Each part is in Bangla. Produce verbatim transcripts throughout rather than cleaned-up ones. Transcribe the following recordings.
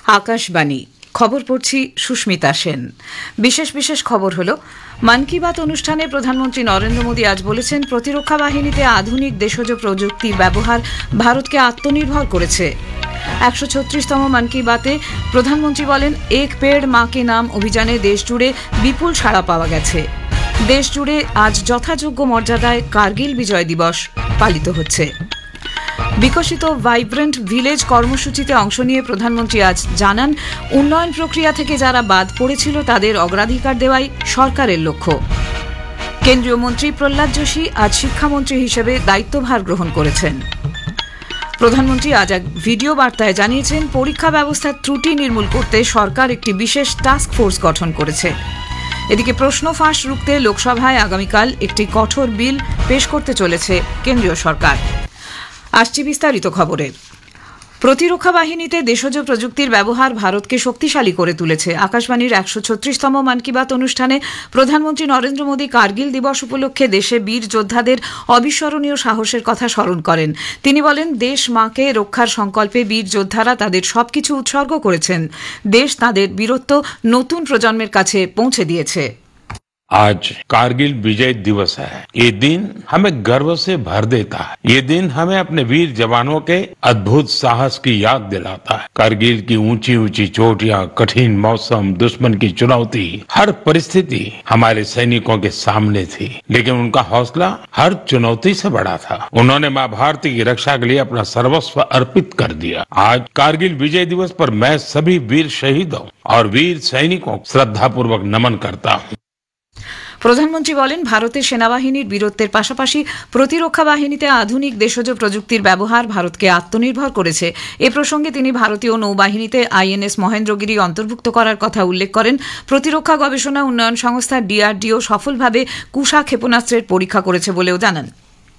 আকাশবাণী খবর পড়ছি সুস্মিতা সেন। বিশেষ বিশেষ খবর হলো, মন কি বাত অনুষ্ঠানে প্রধানমন্ত্রী নরেন্দ্র মোদী আজ বলেছেন, প্রতিরক্ষা বাহিনীতে আধুনিক দেশজ প্রযুক্তির ব্যবহার ভারতকে আত্মনির্ভর করেছে। একশো ছত্রিশতম মন কি বাতে প্রধানমন্ত্রী বলেন, এক পেড় মা কে নাম অভিযানে দেশজুড়ে বিপুল সাড়া পাওয়া গেছে। দেশজুড়ে আজ যথাযোগ্য মর্যাদায় কার্গিল বিজয় দিবস পালিত হচ্ছে। বিকশিত ভাইব্রেন্ট ভিলেজ কর্মসূচিতে অংশ নিয়ে প্রধানমন্ত্রী আজ জানান, উন্নয়ন প্রক্রিয়া থেকে যারা বাদ পড়েছিল তাদের অগ্রাধিকার দেওয়াই সরকারের লক্ষ্য। কেন্দ্রীয় মন্ত্রী প্রহ্লাদ যোশী আজ শিক্ষামন্ত্রী হিসেবে দায়িত্বভার গ্রহণ করেছেন। প্রধানমন্ত্রী আজ এক ভিডিও বার্তায় জানিয়েছেন, পরীক্ষা ব্যবস্থার ত্রুটি নির্মূল করতে সরকার একটি বিশেষ টাস্ক ফোর্স গঠন করেছে। এদিকে প্রশ্ন ফাঁস রুখতে লোকসভায় আগামীকাল একটি কঠোর বিল পেশ করতে চলেছে কেন্দ্রীয় সরকার। আসছি বিস্তারিত খবরে। প্রতিরক্ষা বাহিনীতে দেশজ প্রযুক্তির ব্যবহার ভারতকে শক্তিশালী করে তুলেছে। আকাশবাণীর একশো ছত্রিশতম মন কি বাত অনুষ্ঠানে প্রধানমন্ত্রী নরেন্দ্র মোদী কার্গিল দিবস উপলক্ষে দেশে বীর যোদ্ধাদের অবিস্মরণীয় সাহসের কথা স্মরণ করেন। তিনি বলেন, দেশ মাকে রক্ষার সংকল্পে বীর যোদ্ধারা তাদের সবকিছু উৎসর্গ করেছেন। দেশ তাদের বীরত্ব নতুন প্রজন্মের কাছে পৌঁছে দিয়েছে। आज कारगिल विजय दिवस है। ये दिन हमें गर्व से भर देता है। ये दिन हमें अपने वीर जवानों के अद्भुत साहस की याद दिलाता है। कारगिल की ऊंची ऊंची चोटियां, कठिन मौसम, दुश्मन की चुनौती, हर परिस्थिति हमारे सैनिकों के सामने थी, लेकिन उनका हौसला हर चुनौती से बड़ा था। उन्होंने मां भारती की रक्षा के लिए अपना सर्वस्व अर्पित कर दिया। आज कारगिल विजय दिवस पर मैं सभी वीर शहीदों और वीर सैनिकों को श्रद्धापूर्वक नमन करता हूँ। প্রধানমন্ত্রী বলেন, ভারতের সেনাবাহিনীর বীরত্বের পাশাপাশি প্রতিরক্ষা বাহিনীতে আধুনিক দেশজ প্রযুক্তির ব্যবহার ভারতকে আত্মনির্ভর করেছে। এ প্রসঙ্গে তিনি ভারতীয় নৌবাহিনীতে আইএনএস মহেন্দ্রগিরি অন্তর্ভুক্ত করার কথা উল্লেখ করেন। প্রতিরক্ষা গবেষণা উন্নয়ন সংস্থা ডিআরডিও সফলভাবে কুশা ক্ষেপণাস্ত্রের পরীক্ষা করেছে বলেও জানান।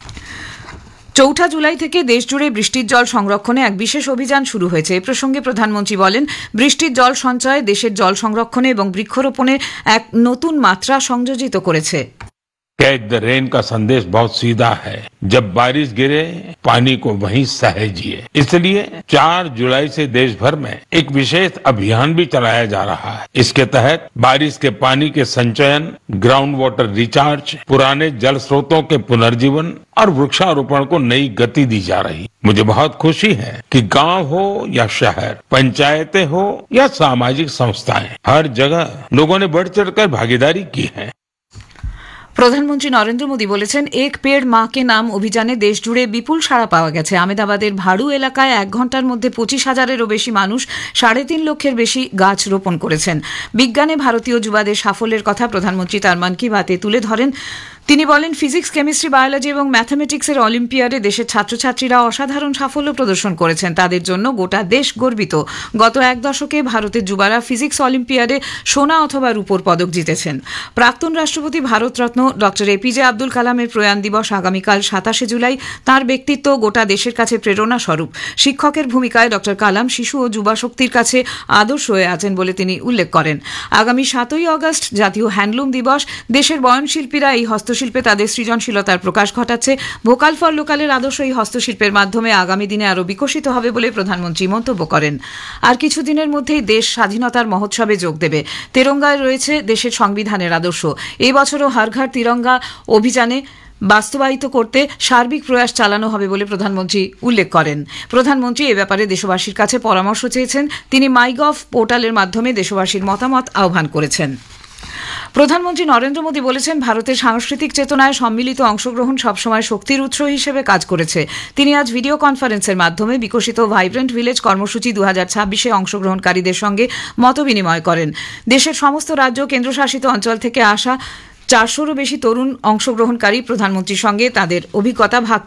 চৌঠা জুলাই থেকে দেশজুড়ে বৃষ্টির জল সংরক্ষণে এক বিশেষ অভিযান শুরু হয়েছে। এ প্রসঙ্গে প্রধানমন্ত্রী বলেন, বৃষ্টির জল সঞ্চয় দেশের জল সংরক্ষণে এবং বৃক্ষরোপণে এক নতুন মাত্রা সংযোজিত করেছে। कैच द रेन का संदेश बहुत सीधा है। जब बारिश गिरे, पानी को वहीं सहेजिए। इसलिए चार जुलाई से देश भर में एक विशेष अभियान भी चलाया जा रहा है। इसके तहत बारिश के पानी के संचयन, ग्राउंड वाटर रिचार्ज, पुराने जल स्रोतों के पुनर्जीवन और वृक्षारोपण को नई गति दी जा रही। मुझे बहुत खुशी है कि गांव हो या शहर, पंचायतें हो या सामाजिक संस्थाएं, हर जगह लोगों ने बढ़ चढ़कर भागीदारी की है। প্রধানমন্ত্রী নরেন্দ্র মোদী বলেছেন, এক পেড় মা কে নাম অভিযানে দেশজুড়ে বিপুল সাড়া পাওয়া গেছে। আহমেদাবাদের ভাড়ু এলাকায় এক ঘন্টার মধ্যে পঁচিশ হাজারেরও বেশি মানুষ সাড়ে তিন লক্ষের বেশি গাছ রোপণ করেছেন। বিজ্ঞানে ভারতীয় যুবাদের সাফল্যের কথা প্রধানমন্ত্রী তার মন কি বাতে তুলে ধরেন। তিনি বলেন, ফিজিক্স, কেমিস্ট্রি, বায়োলজি এবং ম্যাথামেটিক্সের অলিম্পিয়াডে দেশের ছাত্রছাত্রীরা অসাধারণ সাফল্য প্রদর্শন করেছেন। তাদের জন্য গোটা দেশ গর্বিত। গত এক দশকে ভারতের যুবারা ফিজিক্স অলিম্পিয়াডে সোনা অথবা রূপোর পদক জিতেছেন। প্রাক্তন রাষ্ট্রপতি ভারতরত্ন ডক্টর এপিজে আব্দুল কালামের প্রয়াণ দিবস আগামীকাল সাতাশে জুলাই। তাঁর ব্যক্তিত্ব গোটা দেশের কাছে প্রেরণা স্বরূপ। শিক্ষকের ভূমিকায় ডক্টর কালাম শিশু ও যুবা শক্তির কাছে আদর্শ হয়ে আছেন বলে তিনি উল্লেখ করেন। আগামী সাতই অগস্ট জাতীয় হ্যান্ডলুম দিবস। দেশের বয়নশিল্পীরা এই হস্ত শিল্পে তাদের সৃজনশীলতার প্রকাশ ঘটাচ্ছে। ভোকাল ফর লোকালের আদর্শ এই হস্তশিল্পের মাধ্যমে আগামী দিনে আরও বিকশিত হবে বলে প্রধানমন্ত্রী মন্তব্য করেন। আর কিছুদিনের মধ্যেই দেশ স্বাধীনতার মহোৎসবে যোগ দেবে। তেরঙ্গায় রয়েছে দেশের সংবিধানের আদর্শ। এই বছরও হর ঘর তিরঙ্গা অভিযানে বাস্তবায়িত করতে সার্বিক প্রয়াস চালানো হবে বলে প্রধানমন্ত্রী উল্লেখ করেন। প্রধানমন্ত্রী এ ব্যাপারে দেশবাসীর কাছে পরামর্শ চেয়েছেন। তিনি মাইগভ পোর্টালের মাধ্যমে দেশবাসীর মতামত আহ্বান করেছেন। প্রধানমন্ত্রী নরেন্দ্র মোদী বলেছেন, ভারতের সাংস্কৃতিক চেতনায় সম্মিলিত অংশগ্রহণ সবসময় শক্তির উৎস হিসেবে কাজ করেছে। তিনি আজ ভিডিও কনফারেন্সের মাধ্যমে বিকশিত ভাইব্রেন্ট ভিলেজ কর্মসূচি দু হাজার ছাব্বিশে অংশগ্রহণকারীদের সঙ্গে মতবিনিময় করেন। দেশের সমস্ত রাজ্য কেন্দ্রশাসিত অঞ্চল থেকে আসা চারশোরও বেশি তরুণ অংশগ্রহণকারী প্রধানমন্ত্রীর সঙ্গে তাদের অভিজ্ঞতা ভাগ